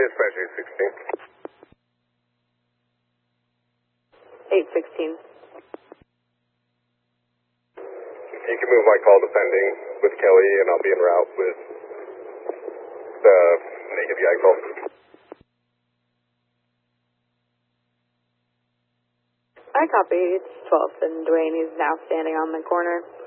Dispatch 816. You can move my call to pending with Kelly, and I'll be en route with the naked guy call. I copy. It's 12th, and Dwayne is now standing on the corner.